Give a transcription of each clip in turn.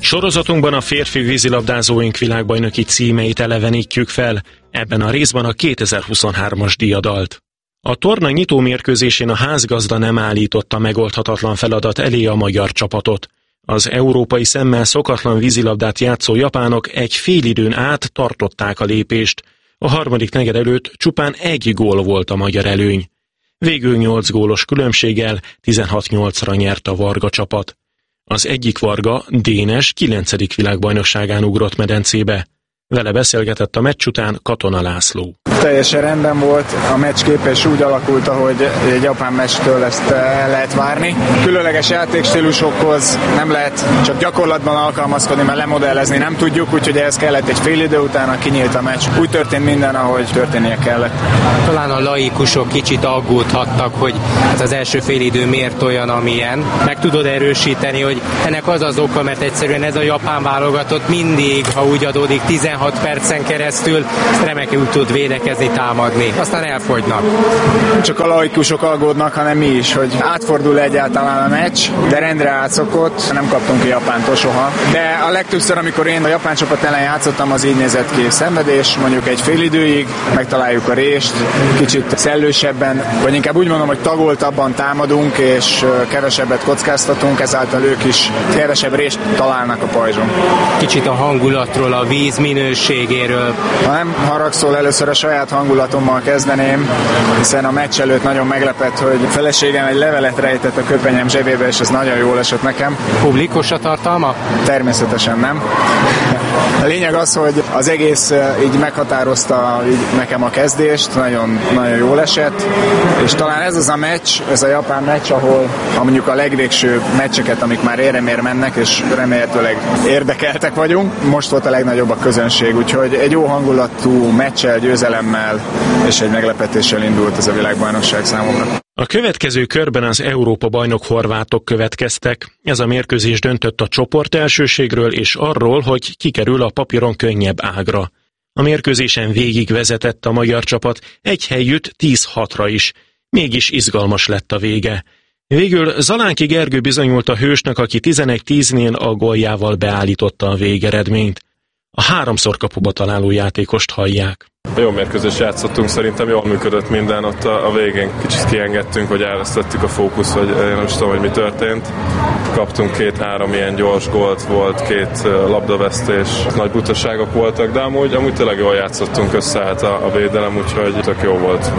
Sorozatunkban a férfi vízilabdázóink világbajnoki címeit elevenítjük fel, ebben a részben a 2023-as diadalt. A torna nyitó mérkőzésén a házgazda nem állította megoldhatatlan feladat elé a magyar csapatot. Az európai szemmel szokatlan vízilabdát játszó japánok egy félidőn át tartották a lépést. A harmadik negyed előtt csupán 1 gól volt a magyar előny. Végül 8 gólos különbséggel 16-8-ra nyert a Varga csapat. Az egyik Varga, Dénes 9. világbajnokságán ugrott medencébe. Vele beszélgetett a meccs után Katona László. Teljesen rendben volt, a meccskép és úgy alakult, ahogy egy japán meccstől ezt el lehet várni. Különleges játékstílusokhoz nem lehet csak gyakorlatban alkalmazkodni, mert lemodellezni nem tudjuk, úgyhogy ehhez kellett egy fél idő, utána kinyílt a meccs. Úgy történt minden, ahogy történnie kellett. Talán a laikusok kicsit aggódhattak, hogy hát az első félidő miért olyan, amilyen. Meg tudod erősíteni, hogy ennek az az oka, mert egyszerűen ez a japán válogatott mindig, ha úgy adódik, 16 percen keresztül remekül tud védekezni, támadni. Aztán elfogynak. Csak a laikusok aggódnak, hanem mi is, hogy átfordul egyáltalán a meccs, de rendre átszokott, nem kaptunk ki Japántól soha. De a legtöbbször, amikor én a japán csapat ellen játszottam, az így nézett ki. Szenvedés, mondjuk egy fél időig, megtaláljuk a rést, kicsit szellősebben, vagy inkább úgy mondom, hogy tagoltabban támadunk, és kevesebbet kockáztatunk, ezáltal ők is kevesebb rést találnak a pajzson. Kicsit a hangulatról, a víz minőségéről. Ha nem haragszol, először a saját hangulatommal kezdeném, hiszen a meccs előtt nagyon meglepett, hogy a feleségem egy levelet rejtett a köpenyem zsebébe, és ez nagyon jól esett nekem. Publikus a tartalma? Természetesen nem. A lényeg az, hogy az egész így meghatározta így nekem a kezdést, nagyon, nagyon jól esett, és talán ez az a meccs, ez a japán meccs, ahol mondjuk a legvégső meccseket, amik már éremér mennek, és remélhetőleg érdekeltek vagyunk, most volt a legnagyobb a közönség, úgyhogy egy jó hangulatú meccsel, győzelemmel és egy meglepetéssel indult ez a világbajnokság számomra. A következő körben az Európa-bajnok horvátok következtek. Ez a mérkőzés döntött a csoport elsőségről és arról, hogy kikerül a papíron könnyebb ágra. A mérkőzésen végig vezetett a magyar csapat, egy helyütt 10-6-ra is. Mégis izgalmas lett a vége. Végül Zalánki Gergő bizonyult a hősnek, aki 11-10-nél a góljával beállította a végeredményt. A 3-szor kapuba találó játékost hallják. Jó mérkőzést játszottunk, szerintem jól működött minden, ott a végén kicsit kiengedtünk, vagy elvesztettük a fókusz, vagy én nem is tudom, hogy mi történt. Kaptunk 2-3 ilyen gyors gólt, volt 2 labdavesztés, nagy butaságok voltak, de amúgy tényleg jól játszottunk, összeállt a védelem, úgyhogy tök jó volt.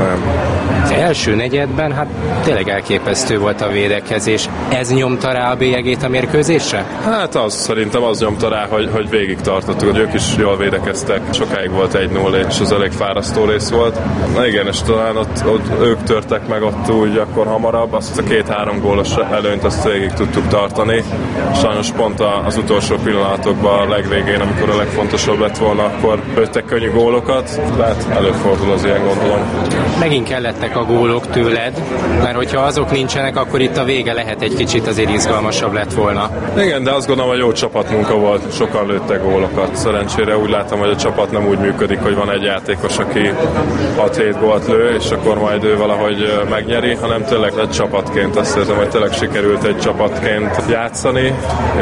Az első negyedben hát tényleg elképesztő volt a védekezés. Ez nyomta rá a bélyegét a mérkőzésre? Hát szerintem az nyomta rá, hogy végig tartottuk, hogy ők is jól védekeztek. Sokáig volt 1-0, és az elég fárasztó rész volt. Na igen, és talán ott ők törtek meg ott úgy akkor hamarabb, azt a 2-3 gólos előnyt azt végig tudtuk tartani. Sajnos pont az utolsó pillanatokban, a legvégén, amikor a legfontosabb lett volna, akkor jöttek könnyű gólokat, de hát előfordul az ilyen, gondolom. Megint kellettek a gólok tőled, mert hogyha azok nincsenek, akkor itt a vége lehet egy kicsit azért izgalmasabb lett volna. Igen, de azt gondolom, hogy jó csapatmunka volt, sokan lőttek gólokat. Szerencsére úgy látom, hogy a csapat nem úgy működik, hogy van egy játékos, aki 6-7 gólt lő, és akkor majd ő valahogy megnyeri, hanem tényleg egy csapatként, azt érzem, hogy tényleg sikerült egy csapatként játszani,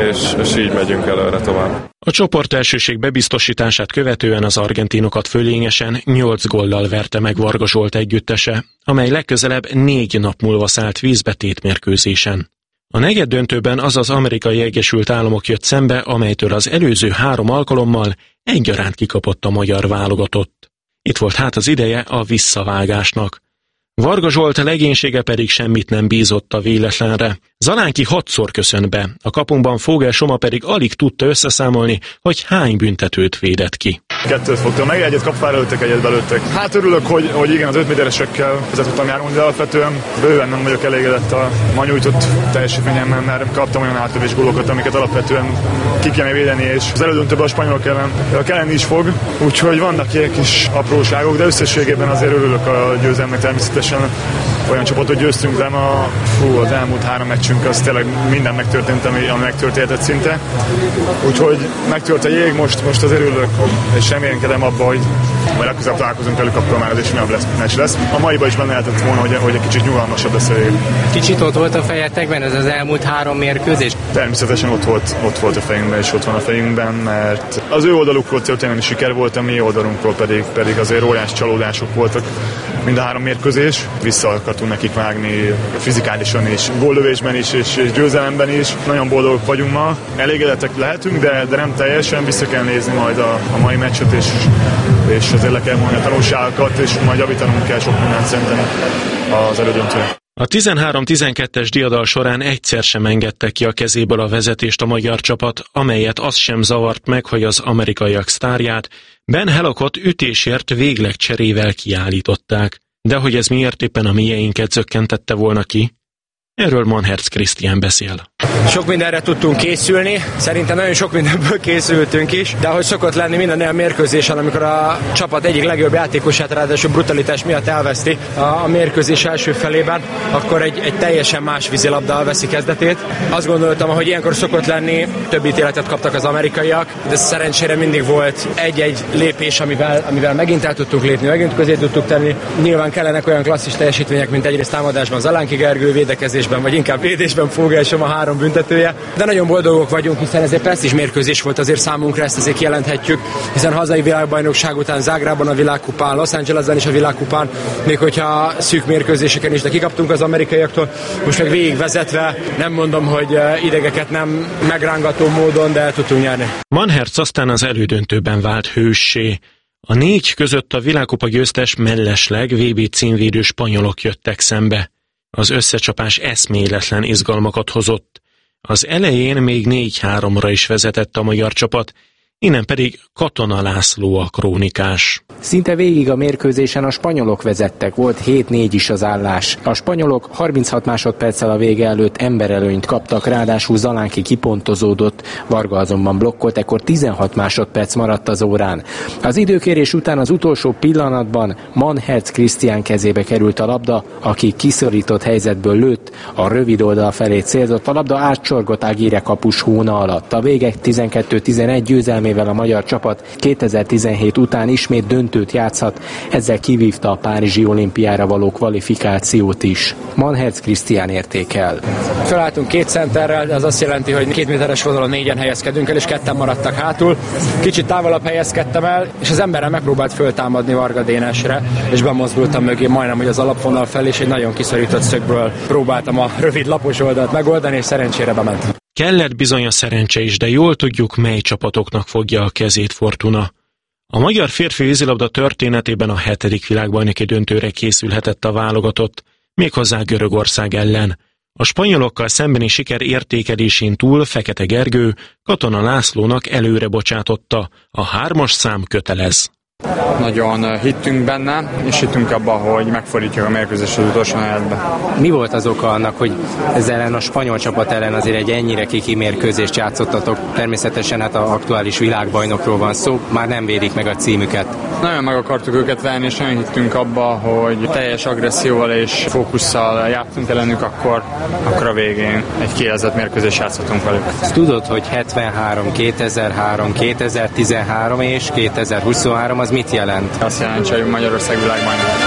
és így megyünk előre tovább. A csoport elsőség bebiztosítását követően az argentinokat fölényesen 8 góllal verte meg Varga Zsolt együttese, amely legközelebb 4 nap múlva szállt vízbe tétmérkőzésen. A negyeddöntőben az Amerikai Egyesült Államok jött szembe, amelytől az előző 3 alkalommal egyaránt kikapott a magyar válogatott. Itt volt hát az ideje a visszavágásnak. Varga Zsolt legénysége pedig semmit nem bízott a véletlenre. Zalánki 6-szor köszönt be, a kapunkban Fogel Soma pedig alig tudta összeszámolni, hogy hány büntetőt védett ki. 2-t fogtam meg, egyet kapfára lőttek, egyet belőttek. Hát örülök, hogy igen, az 5 méteresekkel ezzel tudtam járni, de alapvetően bőven nem vagyok elégedett a ma nyújtott teljesítményemmel, mert kaptam olyan átlövés gólokat, amiket alapvetően ki kéne védeni, és az elődöntőben a spanyolok ellen kelleni is fog, úgyhogy vannak ilyen kis apróságok, de összességében azért örülök a győzelmnek természetesen. Olyan csapatot győztünk, de az elmúlt 3 meccsünk az tényleg minden megtörtént, ami megtörténhetett szinte. Úgyhogy megtört a jég, most az örülök, és és reménykedem abba, hogy majd legközelebb találkozunk velük, akkor már ez is jobb meccs lesz. A maiban is benne lehetett volna, hogy egy kicsit nyugalmasabb lesz a vég. Kicsit ott volt a fejetekben ez az elmúlt 3 mérkőzés? Természetesen ott volt a fejünkben, és ott van a fejünkben, mert az ő oldalukról történelmi siker volt, a mi oldalunkról pedig azért óriási csalódások voltak. Mind a 3 mérkőzés, vissza akartunk nekik vágni fizikálisan is, góllövésben is, és győzelemben is. Nagyon boldogok vagyunk ma, elégedettek lehetünk, de nem teljesen, vissza kell nézni majd a mai meccset, és azért le kell mondani a tanulságokat, és majd javítanunk kell sok mindent szerintem az elődöntőn. A 13-12-es diadal során egyszer sem engedte ki a kezéből a vezetést a magyar csapat, amelyet az sem zavart meg, hogy az amerikaiak sztárját, Ben Hellockot ütésért végleg cserével kiállították. De hogy ez miért éppen a mieinket zökkentette volna ki? Erről Manhertz Krisztián beszél. Sok mindenre tudtunk készülni, szerintem nagyon sok mindenből készültünk is, de ahogy szokott lenni minden olyan mérkőzésen, amikor a csapat egyik legjobb játékosát ráadásul brutalitás miatt elveszti a mérkőzés első felében, akkor egy teljesen más vízilabdával veszi kezdetét. Azt gondoltam, hogy ilyenkor szokott lenni, több ítéletet kaptak az amerikaiak, de szerencsére mindig volt egy-egy lépés, amivel megint el tudtunk lépni, megint közé tudtuk tenni. Nyilván kellenek olyan klasszis teljesítmények, mint egyrészt támadásban Zalánki Gergő, védekezésben, vagy inkább védésben Fogel Soma 3 büntetője, de nagyon boldogok vagyunk, hiszen ez egy presztízs mérkőzés volt azért számunkra, ezt azért kijelenthetjük, hiszen hazai világbajnokság után Zágrában a világkupán, Los Angelesben is a világkupán, még hogyha szűk mérkőzéseken is, de kikaptunk az amerikaiaktól, most meg végigvezetve, nem mondom, hogy idegeket nem megrángató módon, de el tudtunk nyerni. Manhertz aztán az elődöntőben vált hőssé. A 4 között a világkupa győztes mellesleg VB címvédő spanyolok jöttek szembe. Az összecsapás eszméletlen izgalmakat hozott. Az elején még 4-3-ra is vezetett a magyar csapat, innen pedig Katona László a krónikás. Szinte végig a mérkőzésen a spanyolok vezettek, volt 7-4 is az állás. A spanyolok 36 másodperccel a vége előtt emberelőnyt kaptak, ráadásul Zalánki kipontozódott, Varga azonban blokkolt, ekkor 16 másodperc maradt az órán. Az időkérés után az utolsó pillanatban Manhertz Krisztián kezébe került a labda, aki kiszorított helyzetből lőtt, a rövid oldal felé célzott, a labda átcsorgott Aguirre kapus hóna alatt. A vége 12-11 győzelmével a magyar csapat 2017 után ismét döntőt játszhat, ezzel kivívta a párizsi olimpiára való kvalifikációt is. Manhertz Krisztián értékel. Felálltunk 2 centerrel, ez azt jelenti, hogy 2 méteres vonalon 4-en helyezkedünk el, és 2 maradtak hátul. Kicsit távolabb helyezkedtem el, és az emberrel megpróbált föltámadni Varga Dénesre, és bemozdultam mögé majdnem, hogy az alapvonal felé, és egy nagyon kiszorított szögből próbáltam a rövid lapos oldalt megoldani, és szerencsére bement. Kellett bizony a szerencse is, de jól tudjuk, mely csapatoknak fogja a kezét Fortuna. A magyar férfi vízilabda történetében a 7. világbajnoki döntőre készülhetett a válogatott, méghozzá Görögország ellen. A spanyolokkal szembeni siker értékelésén túl Fekete Gergő Katona Lászlónak előre bocsátotta, a 3-as szám kötelez. Nagyon hittünk benne, és hittünk abba, hogy megfordítjuk a mérkőzést az utolsó negyedbe. Mi volt az oka annak, hogy ez ellen a spanyol csapat ellen azért egy ennyire kiki mérkőzést játszottatok? Természetesen hát az aktuális világbajnokról van szó, már nem védik meg a címüket. Nagyon meg akartuk őket venni, és nagyon hittünk abba, hogy teljes agresszióval és fókusszal játszunk ellenük, akkor a végén egy kielezett mérkőzést játszhatunk velük. Ezt tudod, hogy 73, 2003, 2013 és 2023 az mit jelent? Azt jelenti, hogy Magyarország világbajnok.